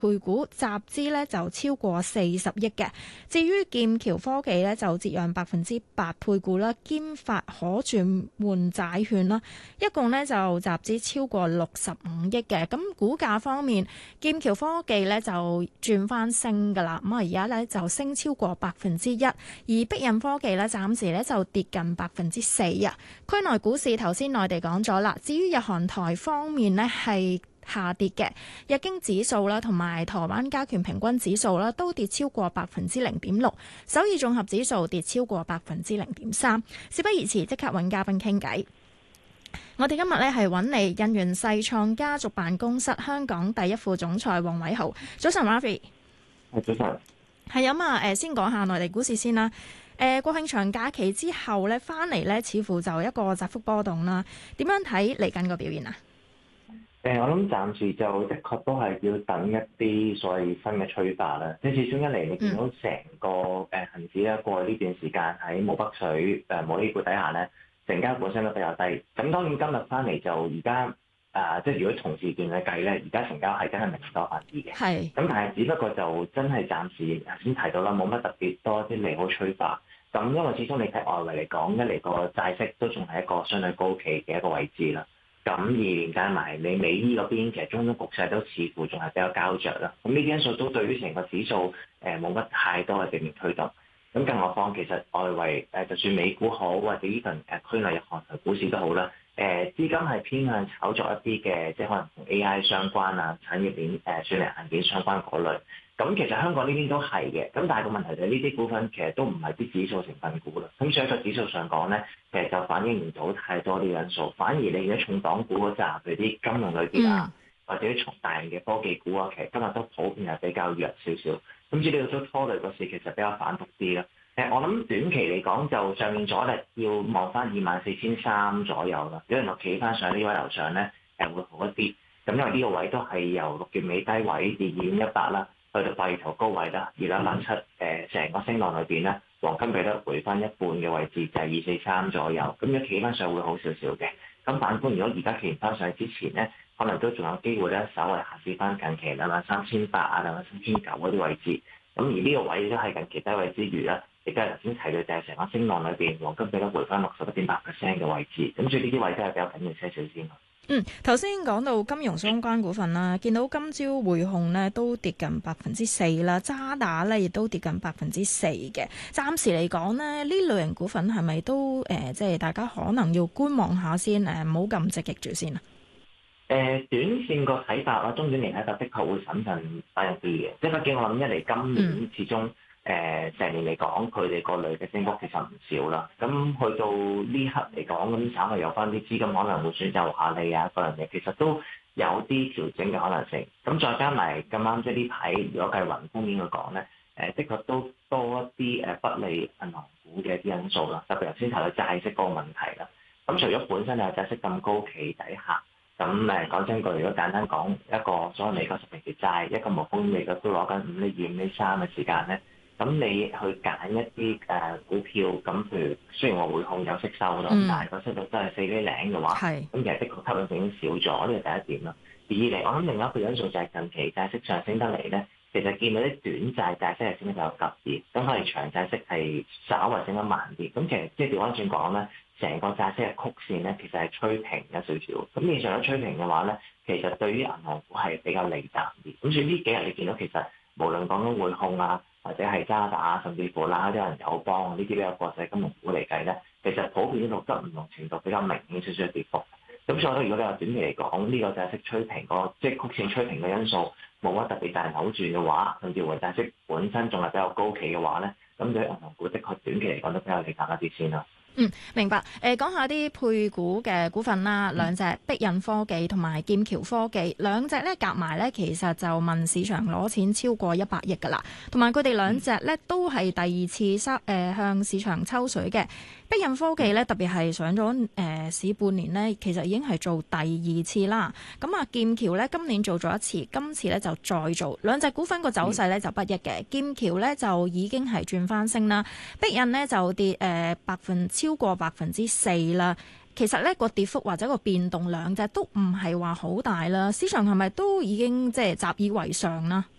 配股集資咧就超過40億嘅。至於劍橋科技咧就折讓8%配股啦，兼發可轉換債券啦，一共咧就集資超過65億嘅。咁股價方面，劍橋科技咧就轉翻升噶啦，咁啊而家咧就升超過1%，而碧印科技咧暫時咧就跌近4%啊。區內股市頭先內地講咗啦，至於日韓台方面呢係下跌嘅，日經指數啦同埋台灣加權平均指數啦都跌超過0.6%，首爾綜合指數跌超過0.3%。事不宜遲，即刻揾嘉賓傾偈。我哋今日咧係揾嚟印源世創家族辦公室香港第一副總裁黃偉豪。早晨 Ravi。 早晨。 係咁啊，先講下內地股市先啦。國慶長假期之後咧，翻嚟咧，似乎就一個窄幅波動啦。點樣睇嚟緊個表現啊？ 我諗暫時就的確都係要等一啲所謂新嘅催化啦。即係始終一嚟，你見到成個恆指咧過去呢段時間喺冇北水冇 A 股底下咧，成交本身都比較低。咁當然今日翻嚟就而家即係如果同時段嘅計咧，而家成交係真係明顯多翻啲嘅。係。咁但係只不過就真係暫時頭先提到啦，冇乜特別多啲利好催化。咁因為始終你睇外圍嚟講，一嚟個債息都仲係一個相對高企嘅一個位置啦。咁而連加埋你美伊嗰邊，其實中東局勢都似乎仲係比較膠着啦。咁呢啲因素都對於成個指數冇乜太多嘅正面推動。咁更何況其實外圍就算美股好，或者呢份區內日韓台股市都好啦，資金係偏向炒作一啲嘅，即係可能同 AI 相關啊、產業鏈算力硬件相關嗰類。咁其實香港呢邊都係嘅，咁但係個問題就係呢啲股份其實都唔係啲指數成分股啦。咁所以個指數上講咧，其實就反映唔到太多啲因素，反而你如果重磅股嗰扎，譬如啲金融類別啊，或者啲重大型嘅科技股啊，其實今日都普遍係比較弱少少。咁至於呢個都拖累個市，其實比較反覆啲啦。我諗短期嚟講，就上面阻力要望翻24,300左右啦。如果能夠企翻上呢位樓上咧，會好一啲。咁因為呢個位都係由6月尾低位22,100啦。去到8月頭高位啦，22,700，成個升浪裏邊咧，黃金比率回翻一半嘅位置就係243左右，咁如果企翻上會好少少嘅。咁反觀如果而家企唔翻上之前咧，可能都仲有機會咧，稍微下試翻近期23,800啊、23,900嗰啲位置。咁而呢個位都係近期低位之餘咧，亦都係頭先提到就係成個升浪裏邊，黃金比率回翻61.8% 嘅位置。咁所以呢啲位都係比較緊要些少先。 頭先講到金融相關股份啦，見到今朝匯控呢都跌近4%啦，渣打呢亦都跌近4%嘅。暫時嚟講呢，呢類型股份係咪都即係大家可能要觀望下先，唔好咁積極住先啊？ 短線個睇法啦，中短期睇法的確會審慎翻一啲嘅，即係畢竟我諗一嚟今年始終成年嚟講，佢哋個類嘅升幅其實唔少啦。咁去到呢刻嚟講，咁稍微有翻啲資金可能會選擇下利啊嗰樣嘢，其實都有啲調整嘅可能性。咁再加埋咁啱即係呢排，如果計宏觀面去講咧，的確都多一啲不利銀行股嘅啲因素啦。特別頭先提到債息嗰個問題啦。咁除咗本身有債息咁高企底下，咁講真句，如果簡單講一個所謂美國10年期債，一個無風險利率都攞緊5厘2、5厘3嘅時間咧。咁你去揀一啲股票，咁譬如雖然我匯控有息收咯，但係個息率都係4厘零嘅話，咁其實的確吸引性已經少咗，呢個第一點啦。二嚟，我諗另外一個因素就係近期債息上升得嚟咧，其實見到啲短債債息係升得比較急啲，咁可能長債息係稍為升得慢啲。咁其實即係調翻轉講咧，成個債息嘅曲線咧，其實係吹平有少少。咁你上咗吹平嘅話咧，其實對於銀行股係比較利淡啲。咁所以呢幾日你見到其實無論講緊匯控啊，或者係渣打，甚至乎啦，啲人友邦呢啲比較國際金融股嚟計咧，其實普遍都錄得唔同程度比較明顯少少嘅跌幅。咁所以我覺得，如果你話短期嚟講，呢個債息吹平即係曲線吹平嘅因素冇乜特別大扭轉嘅話，甚至乎債息本身仲係比較高企嘅話咧，咁對銀行股的確短期嚟講都比較利淡一啲先啦。 明白。講下啲配股嘅股份啦，兩隻碧印科技同埋劍橋科技，兩隻咧夾埋咧，其實就問市場攞錢超過100億噶啦，同埋佢哋兩隻咧都係第二次向市場抽水嘅。碧印科技咧特別係上咗市半年咧，其實已經係做第二次啦。咁啊劍橋咧今年做咗一次，今次咧就再做。兩隻股份個走勢咧就不一嘅，劍橋咧就已經係轉翻升啦，碧印咧就跌超過4%啦。 其實咧個跌幅或者個變動兩隻都唔係話好大啦，市場係咪都已經即係習以為常啦？